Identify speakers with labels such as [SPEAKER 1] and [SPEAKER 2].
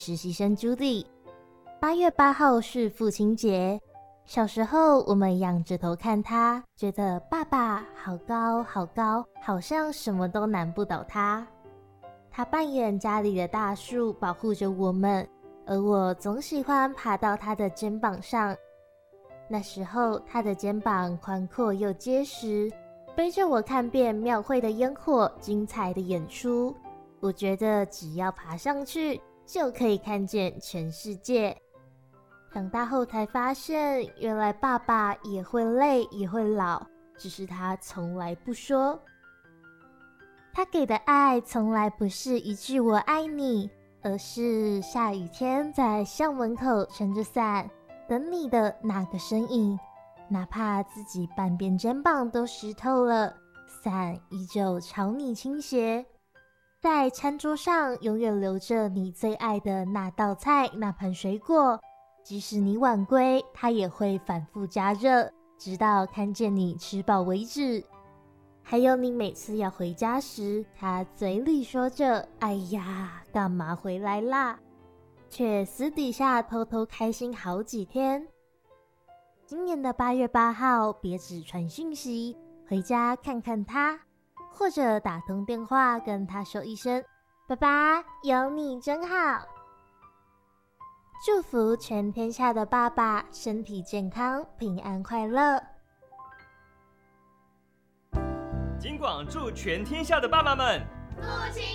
[SPEAKER 1] 实习生 Judy。8月8号是父亲节，小时候我们仰着头看他，觉得爸爸好高好高，好像什么都难不倒他。他扮演家里的大树，保护着我们，而我总喜欢爬到他的肩膀上。那时候他的肩膀宽阔又结实，背着我看遍庙会的烟火，精彩的演出。我觉得只要爬上去，就可以看见全世界。长大后才发现，原来爸爸也会累，也会老，只是他从来不说。他给的爱从来不是一句我爱你，而是下雨天在校门口撑着伞等你的那个身影，哪怕自己半边肩膀都湿透了，伞依旧朝你倾斜。在餐桌上永远留着你最爱的那道菜，那盘水果，即使你晚归，它也会反复加热，直到看见你吃饱为止。还有你每次要回家时，他嘴里说着哎呀干嘛回来啦，却私底下偷偷开心好几天。今年的8月8号，别只传讯息，回家看看他，或者打通电话跟他说一声爸爸有你真好。祝福全天下的爸爸身体健康，平安快乐。
[SPEAKER 2] 金广祝全天下的爸爸们
[SPEAKER 3] 父亲